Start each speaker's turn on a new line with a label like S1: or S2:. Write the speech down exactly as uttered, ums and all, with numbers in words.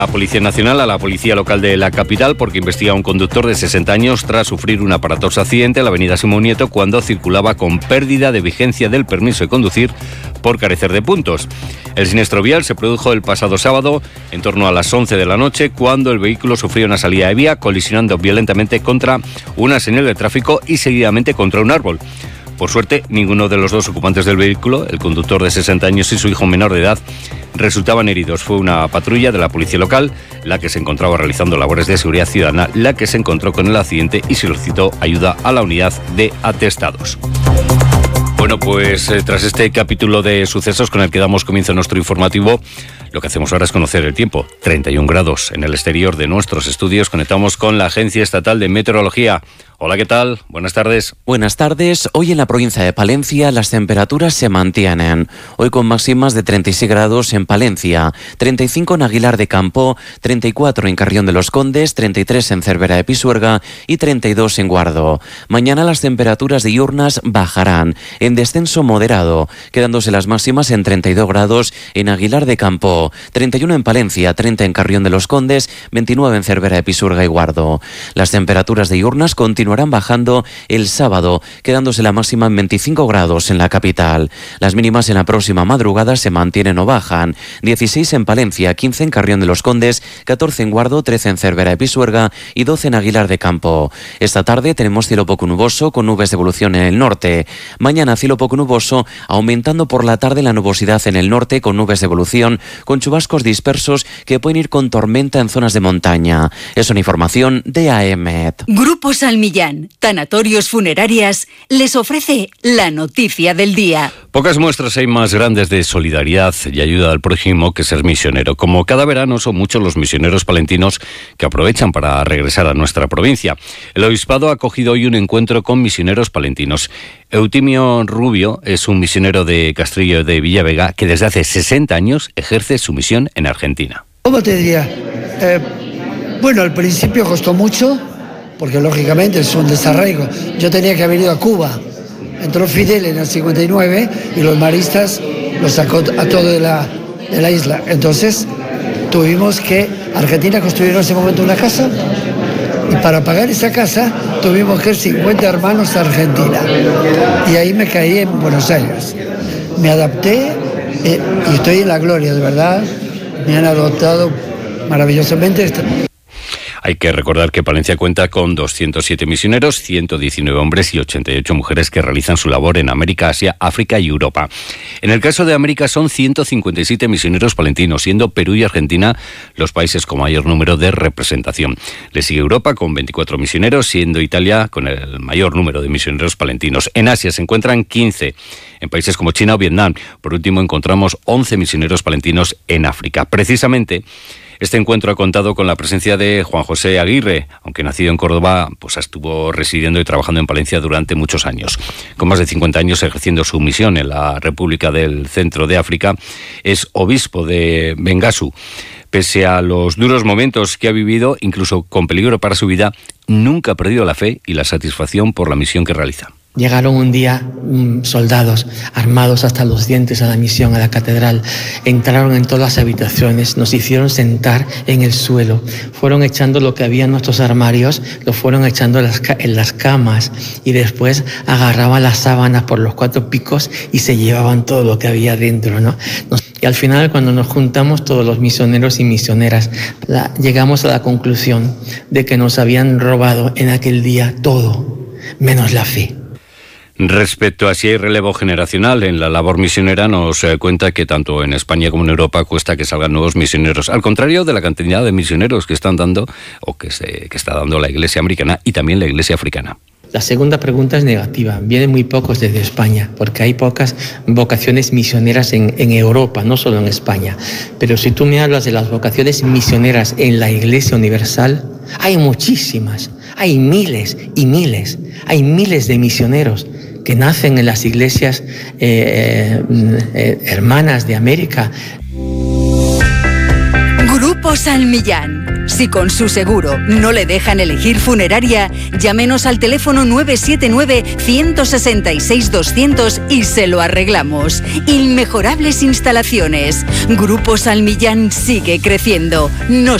S1: La Policía Nacional a la Policía Local de la capital porque investiga a un conductor de sesenta años tras sufrir un aparatoso accidente en la avenida Simón Nieto cuando circulaba con pérdida de vigencia del permiso de conducir por carecer de puntos. El siniestro vial se produjo el pasado sábado en torno a las once de la noche cuando el vehículo sufrió una salida de vía colisionando violentamente contra una señal de tráfico y seguidamente contra un árbol. Por suerte, ninguno de los dos ocupantes del vehículo, el conductor de sesenta años y su hijo menor de edad, resultaban heridos. Fue una patrulla de la policía local la que se encontraba realizando labores de seguridad ciudadana, la que se encontró con el accidente y solicitó ayuda a la unidad de atestados. Bueno, pues eh, tras este capítulo de sucesos con el que damos comienzo a nuestro informativo, lo que hacemos ahora es conocer el tiempo. treinta y un grados en el exterior de nuestros estudios. Conectamos con la Agencia Estatal de Meteorología. Hola, ¿qué tal? Buenas tardes.
S2: Buenas tardes. Hoy en la provincia de Palencia las temperaturas se mantienen. Hoy con máximas de treinta y seis grados en Palencia, treinta y cinco en Aguilar de Campo, treinta y cuatro en Carrión de los Condes, treinta y tres en Cervera de Pisuerga y treinta y dos en Guardo. Mañana las temperaturas diurnas bajarán en descenso moderado, quedándose las máximas en treinta y dos grados en Aguilar de Campo, treinta y uno en Palencia, treinta en Carrión de los Condes, veintinueve en Cervera de Pisuerga y Guardo. Las temperaturas diurnas continúan bajando el sábado, quedándose la máxima en veinticinco grados en la capital. Las mínimas en la próxima madrugada se mantienen o bajan. dieciséis en Palencia, quince en Carrión de los Condes, catorce en Guardo, trece en Cervera de Pisuerga y doce en Aguilar de Campo. Esta tarde tenemos cielo poco nuboso con nubes de evolución en el norte. Mañana cielo poco nuboso, aumentando por la tarde la nubosidad en el norte con nubes de evolución, con chubascos dispersos que pueden ir con tormenta en zonas de montaña. Es una información de A E M E T.
S3: Grupo Salmillán, Tanatorios Funerarias, les ofrece la noticia del día.
S1: Pocas muestras hay más grandes de solidaridad y ayuda al prójimo que ser misionero. Como cada verano son muchos los misioneros palentinos que aprovechan para regresar a nuestra provincia. El obispado ha acogido hoy un encuentro con misioneros palentinos. Eutimio Rubio es un misionero de Castrillo de Villavega que desde hace sesenta años ejerce su misión en Argentina.
S4: ¿Cómo te diría? Eh, bueno, al principio costó mucho, porque lógicamente es un desarraigo. Yo tenía que haber ido a Cuba. Entró Fidel en el cincuenta y nueve y los maristas los sacó a todo de la, de la isla. Entonces tuvimos que, Argentina construyó en ese momento una casa y para pagar esa casa tuvimos que ir cincuenta hermanos a Argentina. Y ahí me caí en Buenos Aires. Me adapté eh, y estoy en la gloria, de verdad. Me han adoptado maravillosamente.
S1: Hay que recordar que Palencia cuenta con doscientos siete misioneros, ciento diecinueve hombres y ochenta y ocho mujeres que realizan su labor en América, Asia, África y Europa. En el caso de América son ciento cincuenta y siete misioneros palentinos, siendo Perú y Argentina los países con mayor número de representación. Le sigue Europa con veinticuatro misioneros, siendo Italia con el mayor número de misioneros palentinos. En Asia se encuentran quince, en países como China o Vietnam. Por último encontramos once misioneros palentinos en África. Precisamente, este encuentro ha contado con la presencia de Juan José Aguirre, aunque nacido en Córdoba, pues estuvo residiendo y trabajando en Palencia durante muchos años. Con más de cincuenta años ejerciendo su misión en la República del Centro de África, es obispo de Bengasú. Pese a los duros momentos que ha vivido, incluso con peligro para su vida, nunca ha perdido la fe y la satisfacción por la misión que realiza.
S5: Llegaron un día mmm, soldados armados hasta los dientes a la misión, a la catedral. Entraron en todas las habitaciones, nos hicieron sentar en el suelo. Fueron echando lo que había en nuestros armarios, lo fueron echando en las, en las camas y después agarraban las sábanas por los cuatro picos y se llevaban todo lo que había dentro, ¿no? Nos, y al final, cuando nos juntamos todos los misioneros y misioneras, la, llegamos a la conclusión de que nos habían robado en aquel día todo, menos la fe.
S1: Respecto a si hay relevo generacional en la labor misionera, nos eh, cuenta que tanto en España como en Europa cuesta que salgan nuevos misioneros, al contrario de la cantidad de misioneros que están dando o que, se, que está dando la Iglesia americana y también la Iglesia africana.
S5: La segunda pregunta es negativa. Vienen muy pocos desde España, porque hay pocas vocaciones misioneras en, en Europa, no solo en España. Pero si tú me hablas de las vocaciones misioneras en la Iglesia Universal, hay muchísimas, hay miles y miles, hay miles de misioneros que nacen en las iglesias eh, eh, hermanas de América.
S3: Grupo Salmillán. Si con su seguro no le dejan elegir funeraria, llámenos al teléfono nueve siete nueve, uno seis seis, doscientos y se lo arreglamos. Inmejorables instalaciones. Grupo Salmillán sigue creciendo. No